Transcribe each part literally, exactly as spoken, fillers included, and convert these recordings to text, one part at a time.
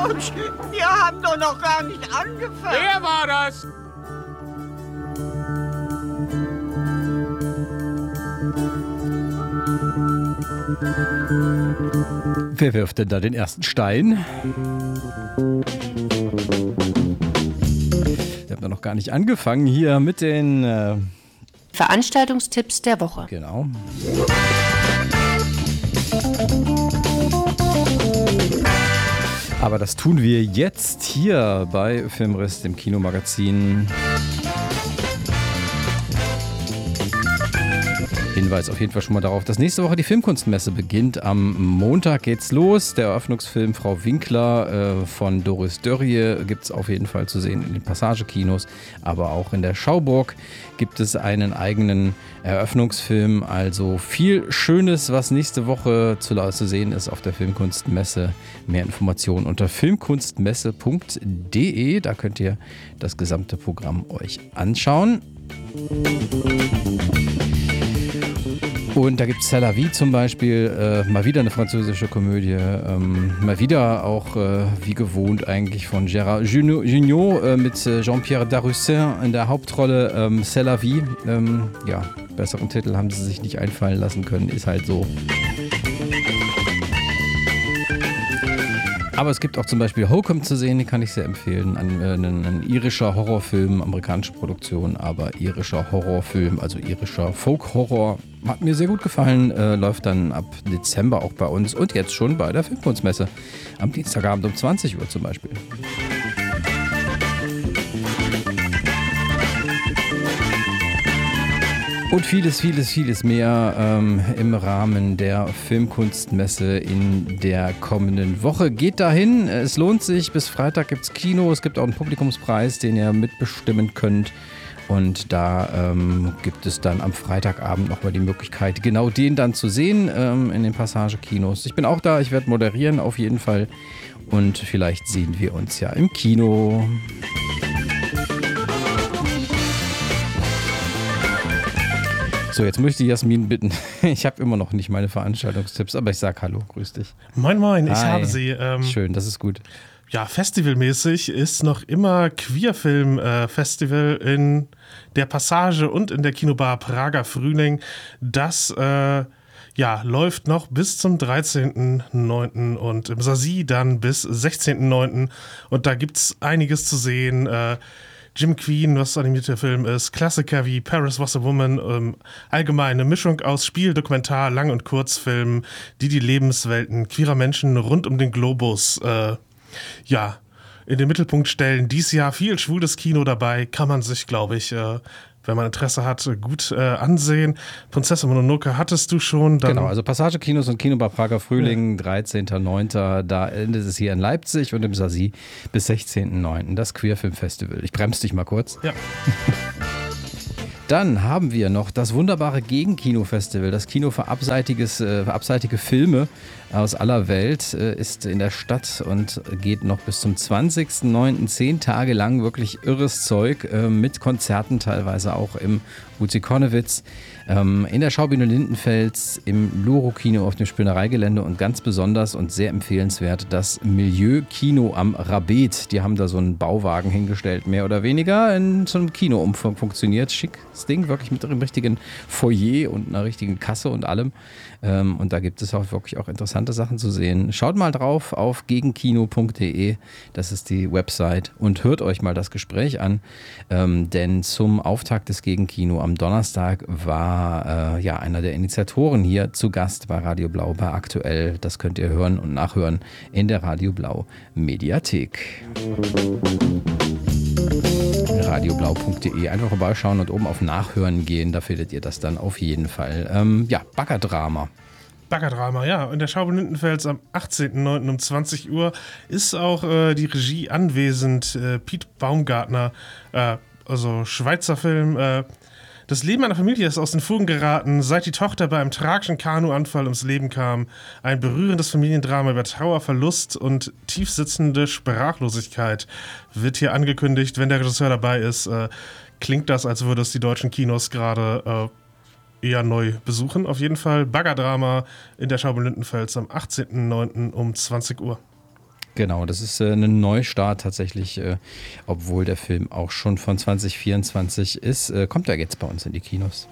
Autsch, wir haben doch noch gar nicht angefangen. Wer war das? Wer wirft denn da den ersten Stein? Wir haben da noch gar nicht angefangen hier mit den äh Veranstaltungstipps der Woche. Genau. Aber das tun wir jetzt hier bei Filmriss, dem Kinomagazin. Hinweis auf jeden Fall schon mal darauf, dass nächste Woche die Filmkunstmesse beginnt. Am Montag geht's los. Der Eröffnungsfilm Frau Winkler äh, von Doris Dörrie gibt es auf jeden Fall zu sehen in den Passagekinos. Aber auch in der Schauburg gibt es einen eigenen Eröffnungsfilm. Also viel Schönes, was nächste Woche zu, zu sehen ist auf der Filmkunstmesse. Mehr Informationen unter filmkunstmesse punkt de. Da könnt ihr das gesamte Programm euch anschauen. Und da gibt es C'est la vie zum Beispiel, äh, mal wieder eine französische Komödie, ähm, mal wieder auch äh, wie gewohnt eigentlich von Gérard Jugnot äh, mit äh, Jean-Pierre Darroussin in der Hauptrolle, ähm, C'est la vie. Ähm, ja, besseren Titel haben sie sich nicht einfallen lassen können, ist halt so. Aber es gibt auch zum Beispiel Holcomb zu sehen, den kann ich sehr empfehlen. Ein, äh, ein, ein irischer Horrorfilm, amerikanische Produktion, aber irischer Horrorfilm, also irischer Folk-Horror. Hat mir sehr gut gefallen, äh, läuft dann ab Dezember auch bei uns und jetzt schon bei der Filmkunstmesse. Am Dienstagabend um zwanzig Uhr zum Beispiel. Und vieles, vieles, vieles mehr ähm, im Rahmen der Filmkunstmesse in der kommenden Woche. Geht dahin, es lohnt sich. Bis Freitag gibt es Kino, es gibt auch einen Publikumspreis, den ihr mitbestimmen könnt. Und da ähm, gibt es dann am Freitagabend nochmal die Möglichkeit, genau den dann zu sehen ähm, in den Passagekinos. Ich bin auch da, ich werde moderieren auf jeden Fall. Und vielleicht sehen wir uns ja im Kino. So, jetzt möchte ich Jasmin bitten. Ich habe immer noch nicht meine Veranstaltungstipps, aber ich sage hallo, grüß dich. Moin, moin, ich Hi. habe sie. Ähm, Schön, das ist gut. Ja, festivalmäßig ist noch immer Queerfilm-Festival äh, in der Passage und in der Kinobar Prager Frühling. Das äh, ja, läuft noch bis zum dreizehnten neunten und im Sasi dann bis sechzehnten neunten Und da gibt es einiges zu sehen. Äh, Jim Queen, was animierter Film ist, Klassiker wie Paris Was a Woman, ähm, allgemeine Mischung aus Spiel, Dokumentar, Lang- und Kurzfilm, die die Lebenswelten queerer Menschen rund um den Globus äh, ja, in den Mittelpunkt stellen. Dies Jahr viel schwules Kino dabei, kann man sich, glaube ich, äh, wenn man Interesse hat, gut äh, ansehen. Prinzessin Mononoke hattest du schon. Dann genau, also Passagekinos und Kinobar Prager Frühling, ja. dreizehnten neunten Da endet es hier in Leipzig und im Sasi bis sechzehnten neunten Das Queerfilm-Festival. Ich bremse dich mal kurz. Ja. Dann haben wir noch das wunderbare Gegenkino-Festival. Das Kino für, abseitiges, äh, für abseitige Filme aus aller Welt äh, ist in der Stadt und geht noch bis zum zwanzigsten neunten Zehn Tage lang wirklich irres Zeug äh, mit Konzerten teilweise auch im Uzi Konnewitz, ähm, in der Schaubühne Lindenfels, im Luro-Kino auf dem Spinnereigelände und ganz besonders und sehr empfehlenswert das Milieu-Kino am Rabet. Die haben da so einen Bauwagen hingestellt, mehr oder weniger in so einem Kinoumfang funktioniert. Schickes Ding, wirklich mit einem richtigen Foyer und einer richtigen Kasse und allem. Ähm, und da gibt es auch wirklich auch interessante Sachen zu sehen. Schaut mal drauf auf gegenkino punkt de, das ist die Website, und hört euch mal das Gespräch an, ähm, denn zum Auftakt des Gegenkino am Donnerstag war äh, ja einer der Initiatoren hier zu Gast bei Radio Blau bei Aktuell. Das könnt ihr hören und nachhören in der Radio Blau Mediathek. radioblau punkt de. Einfach vorbeischauen und oben auf Nachhören gehen, da findet ihr das dann auf jeden Fall. Ähm, ja, Baggerdrama. Baggerdrama, ja. In der Schaubühne Lindenfels am achtzehnten neunten um zwanzig Uhr ist auch äh, die Regie anwesend. Äh, Piet Baumgartner, äh, also Schweizer Film. Äh, das Leben einer Familie ist aus den Fugen geraten, seit die Tochter bei einem tragischen Kanuanfall ums Leben kam. Ein berührendes Familiendrama über Trauer, Verlust und tiefsitzende Sprachlosigkeit wird hier angekündigt. Wenn der Regisseur dabei ist, äh, klingt das, als würde es die deutschen Kinos gerade äh, eher neu besuchen. Auf jeden Fall Baggerdrama in der Schaubühne Lindenfels am achtzehnten neunten um zwanzig Uhr. Genau, das ist äh, ein Neustart tatsächlich, äh, obwohl der Film auch schon von zwanzig vierundzwanzig ist, äh, kommt er jetzt bei uns in die Kinos.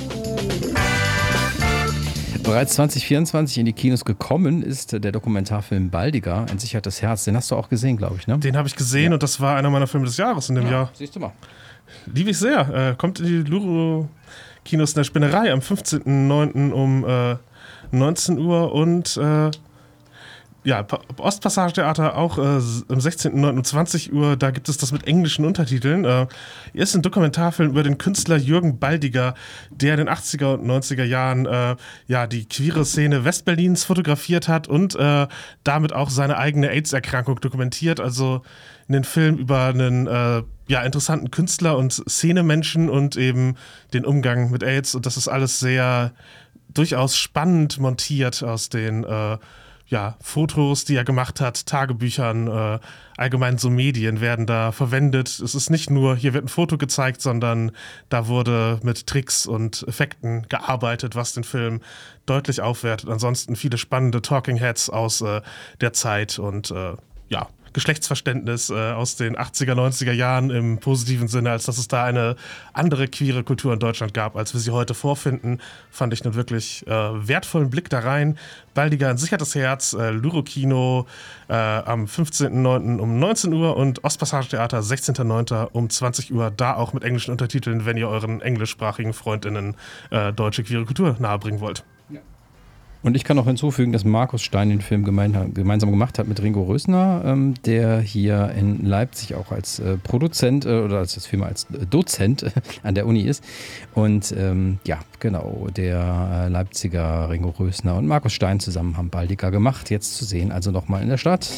Bereits zwanzig vierundzwanzig in die Kinos gekommen ist der Dokumentarfilm Baldiger, ein sichertes Herz. Den hast du auch gesehen, glaube ich, ne? Den habe ich gesehen ja. und das war einer meiner Filme des Jahres in dem ja, Jahr. Siehst du mal. Liebe ich sehr. Äh, kommt in die Luro-Kinos in der Spinnerei am fünfzehnten neunten um äh, neunzehn Uhr und äh, ja, Ostpassage-Theater auch äh, am sechzehnten neunten um zwanzig Uhr, da gibt es das mit englischen Untertiteln. Äh, ist ein Dokumentarfilm über den Künstler Jürgen Baldiger, der in den achtziger und neunziger Jahren äh, ja, die queere Szene Westberlins fotografiert hat und äh, damit auch seine eigene AIDS-Erkrankung dokumentiert. Also in den Film über einen äh, ja, interessanten Künstler und Szenemenschen und eben den Umgang mit AIDS. Und das ist alles sehr durchaus spannend montiert aus den äh, ja, Fotos, die er gemacht hat, Tagebüchern, äh, allgemein so Medien werden da verwendet. Es ist nicht nur, hier wird ein Foto gezeigt, sondern da wurde mit Tricks und Effekten gearbeitet, was den Film deutlich aufwertet. Ansonsten viele spannende Talking Heads aus äh, der Zeit und äh, ja, Geschlechtsverständnis äh, aus den achtziger, neunziger Jahren im positiven Sinne, als dass es da eine andere queere Kultur in Deutschland gab, als wir sie heute vorfinden, fand ich einen wirklich äh, wertvollen Blick da rein. Baldiger, ein sichertes Herz, äh, Luro-Kino äh, am fünfzehnten neunten um neunzehn Uhr und Ostpassage-Theater sechzehnten neunten um zwanzig Uhr, da auch mit englischen Untertiteln, wenn ihr euren englischsprachigen FreundInnen äh, deutsche queere Kultur nahebringen wollt. Und ich kann noch hinzufügen, dass Markus Stein den Film gemein, gemeinsam gemacht hat mit Ringo Rösner, ähm, der hier in Leipzig auch als äh, Produzent äh, oder als das Film als Dozent äh, an der Uni ist. Und ähm, ja, genau, der äh, Leipziger Ringo Rösner und Markus Stein zusammen haben Baldiger gemacht. Jetzt zu sehen, also nochmal in der Stadt.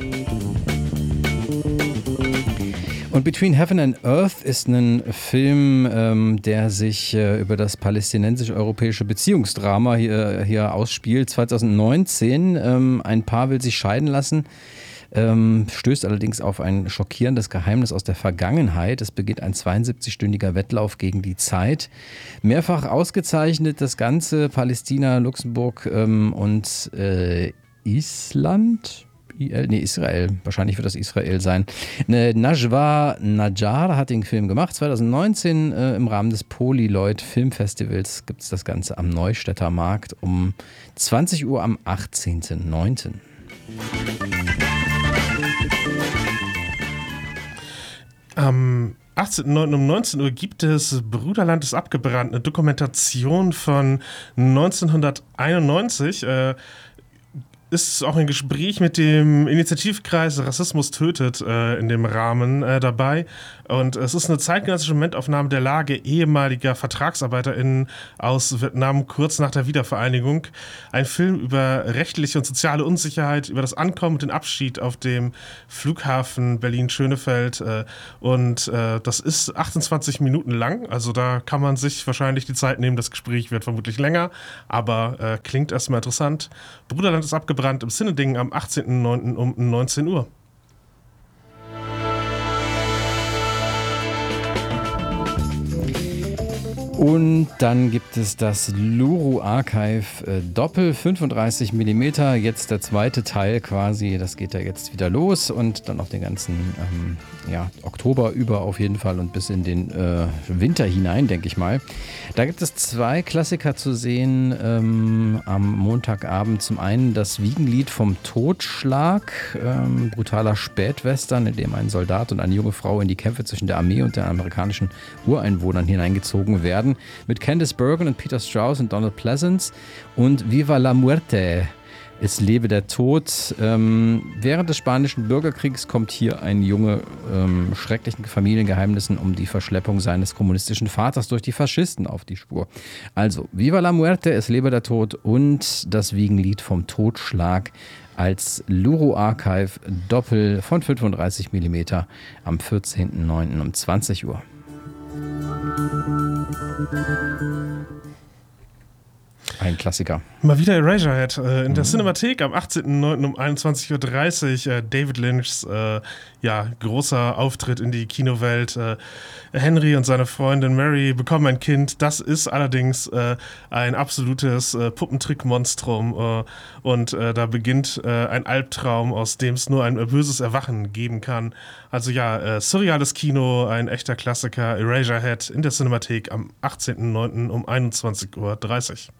Und Between Heaven and Earth ist ein Film, ähm, der sich äh, über das palästinensisch-europäische Beziehungsdrama hier, hier ausspielt. zwanzig neunzehn, ähm, ein Paar will sich scheiden lassen, ähm, stößt allerdings auf ein schockierendes Geheimnis aus der Vergangenheit. Es beginnt ein zweiundsiebzigstündiger Wettlauf gegen die Zeit. Mehrfach ausgezeichnet das Ganze, Palästina, Luxemburg ähm, und äh, Island. Nee, Israel. Wahrscheinlich wird das Israel sein. Najwa Najjar hat den Film gemacht. zwanzig neunzehn äh, im Rahmen des Polyloid Filmfestivals gibt es das Ganze am Neustädter Markt um zwanzig Uhr am achtzehnten neunten Am achtzehnten neunten um neunzehn Uhr gibt es Bruderland ist abgebrannt, eine Dokumentation von neunzehnhunderteinundneunzig. Äh, ist auch ein Gespräch mit dem Initiativkreis Rassismus tötet äh, in dem Rahmen äh, dabei. Und es ist eine zeitgenössische Momentaufnahme der Lage ehemaliger VertragsarbeiterInnen aus Vietnam kurz nach der Wiedervereinigung. Ein Film über rechtliche und soziale Unsicherheit, über das Ankommen und den Abschied auf dem Flughafen Berlin-Schönefeld. Äh, und äh, das ist achtundzwanzig Minuten lang. Also da kann man sich wahrscheinlich die Zeit nehmen. Das Gespräch wird vermutlich länger, aber äh, klingt erstmal interessant. Bruderland ist abgebrannt im Sineding am achtzehnten neunten um neunzehn Uhr. Und dann gibt es das Luro Archive äh, Doppel fünfunddreißig Millimeter, jetzt der zweite Teil quasi, das geht ja jetzt wieder los und dann noch den ganzen ähm, ja, Oktober über auf jeden Fall und bis in den äh, Winter hinein, denke ich mal. Da gibt es zwei Klassiker zu sehen ähm, am Montagabend. Zum einen das Wiegenlied vom Totschlag, ähm, brutaler Spätwestern, in dem ein Soldat und eine junge Frau in die Kämpfe zwischen der Armee und den amerikanischen Ureinwohnern hineingezogen werden. Mit Candice Bergen und Peter Strauss und Donald Pleasence und Viva la Muerte, es lebe der Tod. Ähm, während des Spanischen Bürgerkriegs kommt hier ein Junge ähm, schrecklichen Familiengeheimnissen um die Verschleppung seines kommunistischen Vaters durch die Faschisten auf die Spur. Also Viva la Muerte, es lebe der Tod und das Wiegenlied vom Totschlag als Luro Archive Doppel von fünfunddreißig Millimeter am vierzehnten neunten um zwanzig Uhr. Ein Klassiker. Mal wieder Eraserhead äh, in der mhm. Cinemathek am achtzehnten neunten um einundzwanzig Uhr dreißig. Äh, David Lynchs äh, ja, großer Auftritt in die Kinowelt. Äh, Henry und seine Freundin Mary bekommen ein Kind. Das ist allerdings äh, ein absolutes äh, Puppentrick-Monstrum. Äh, und äh, da beginnt äh, ein Albtraum, aus dem es nur ein böses Erwachen geben kann. Also ja, äh, surreales Kino, ein echter Klassiker. Eraserhead in der Cinemathek am achtzehnten neunten um einundzwanzig Uhr dreißig.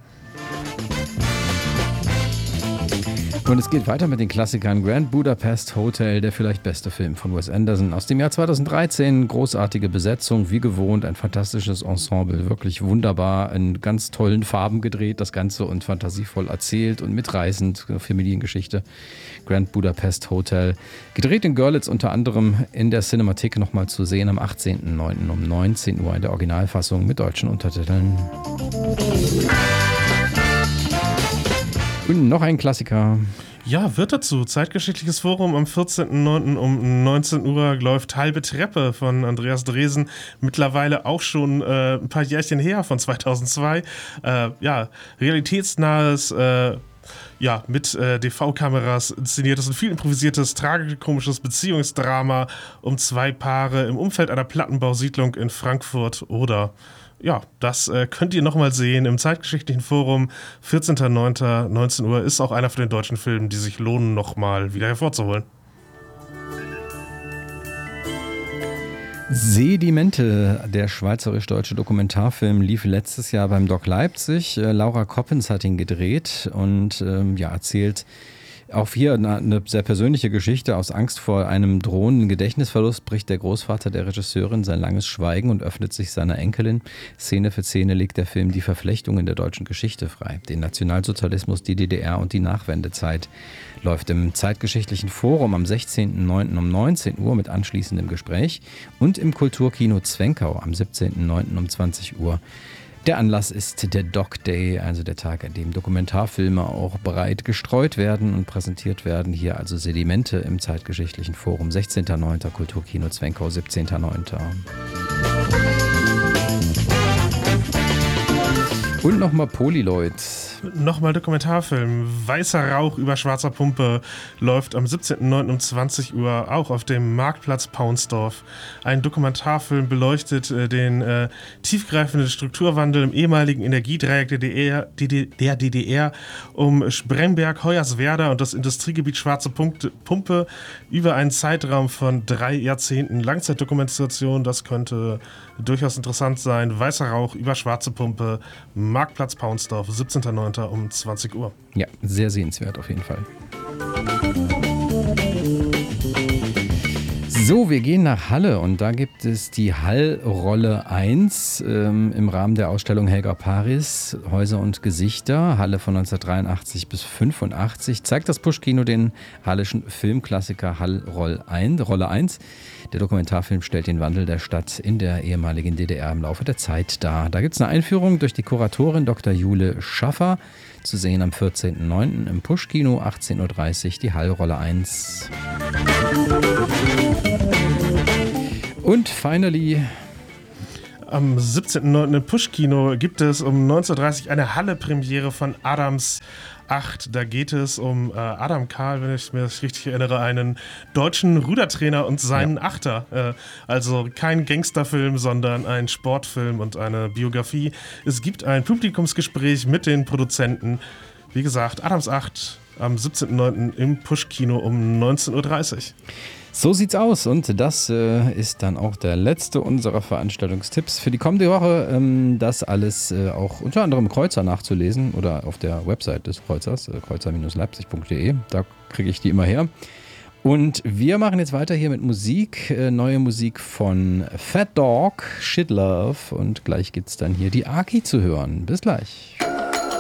Und es geht weiter mit den Klassikern. Grand Budapest Hotel, der vielleicht beste Film von Wes Anderson aus dem Jahr zweitausenddreizehn. Großartige Besetzung, wie gewohnt, ein fantastisches Ensemble, wirklich wunderbar, in ganz tollen Farben gedreht, das Ganze und fantasievoll erzählt und mitreißend, Familiengeschichte. Grand Budapest Hotel, gedreht in Görlitz, unter anderem in der Cinemathek nochmal zu sehen am achtzehnten neunten um neunzehn Uhr in der Originalfassung mit deutschen Untertiteln. Und noch ein Klassiker. Ja, wird dazu. Zeitgeschichtliches Forum am vierzehnten neunten um neunzehn Uhr läuft Halbe Treppe von Andreas Dresen. Mittlerweile auch schon äh, ein paar Jährchen her, von zweitausendzwei. Äh, ja, realitätsnahes, äh, ja, mit äh, D V-Kameras inszeniertes und viel improvisiertes, tragikomisches Beziehungsdrama um zwei Paare im Umfeld einer Plattenbausiedlung in Frankfurt oder... Ja, das äh, könnt ihr nochmal sehen im Zeitgeschichtlichen Forum. vierzehnten neunten neunzehn Uhr ist auch einer von den deutschen Filmen, die sich lohnen, nochmal wieder hervorzuholen. Sedimente, der schweizerisch-deutsche Dokumentarfilm, lief letztes Jahr beim Doc Leipzig. Äh, Laura Koppens hat ihn gedreht und ähm, ja, erzählt auch hier eine, eine sehr persönliche Geschichte. Aus Angst vor einem drohenden Gedächtnisverlust bricht der Großvater der Regisseurin sein langes Schweigen und öffnet sich seiner Enkelin. Szene für Szene legt der Film die Verflechtungen der deutschen Geschichte frei. Den Nationalsozialismus, die D D R und die Nachwendezeit. Läuft im Zeitgeschichtlichen Forum am sechzehnten neunten um neunzehn Uhr mit anschließendem Gespräch und im Kulturkino Zwenkau am siebzehnten neunten um zwanzig Uhr. Der Anlass ist der Doc Day, also der Tag, an dem Dokumentarfilme auch breit gestreut werden und präsentiert werden. Hier also Sedimente im Zeitgeschichtlichen Forum, sechzehnten neunten Kulturkino Zwenkau, siebzehnten neunten Und nochmal Polyloid. Nochmal Dokumentarfilm. Weißer Rauch über schwarzer Pumpe läuft am siebzehnten neunten um zwanzig Uhr auch auf dem Marktplatz Paunsdorf. Ein Dokumentarfilm beleuchtet äh, den äh, tiefgreifenden Strukturwandel im ehemaligen Energiedreieck der D D R, der D D R um Spremberg, Hoyerswerda und das Industriegebiet Schwarze Pumpe über einen Zeitraum von drei Jahrzehnten. Langzeitdokumentation, das könnte durchaus interessant sein. Weißer Rauch über schwarze Pumpe, Marktplatz Paunsdorf, siebzehnten neunten um zwanzig Uhr. Ja, sehr sehenswert auf jeden Fall. So, wir gehen nach Halle und da gibt es die Hallrolle eins ähm, im Rahmen der Ausstellung Helga Paris, Häuser und Gesichter. Halle von neunzehnhundertdreiundachtzig bis fünfundachtzig zeigt das Push-Kino den hallischen Filmklassiker Hallrolle eins. Der Dokumentarfilm stellt den Wandel der Stadt in der ehemaligen D D R im Laufe der Zeit dar. Da gibt es eine Einführung durch die Kuratorin Doktor Jule Schaffer, zu sehen am vierzehnten neunten im Push-Kino, achtzehn Uhr dreißig, die Hallrolle eins. Und finally... Am siebzehnten neunten im Push-Kino gibt es um neunzehn Uhr dreißig eine Halle-Premiere von Adams acht. Da geht es um äh, Adam Karl, wenn ich mir das richtig erinnere, einen deutschen Rudertrainer und seinen ja. Achter. Äh, also kein Gangsterfilm, sondern ein Sportfilm und eine Biografie. Es gibt ein Publikumsgespräch mit den Produzenten. Wie gesagt, Adams acht am siebzehnten neunten im Push-Kino um neunzehn Uhr dreißig. So sieht's aus und das äh, ist dann auch der letzte unserer Veranstaltungstipps für die kommende Woche. Ähm, das alles äh, auch unter anderem im Kreuzer nachzulesen oder auf der Website des Kreuzers, äh, kreuzer Bindestrich leipzig punkt de. Da kriege ich die immer her. Und wir machen jetzt weiter hier mit Musik, äh, neue Musik von Fat Dog, Shit Love und gleich gibt's dann hier die Aki zu hören. Bis gleich.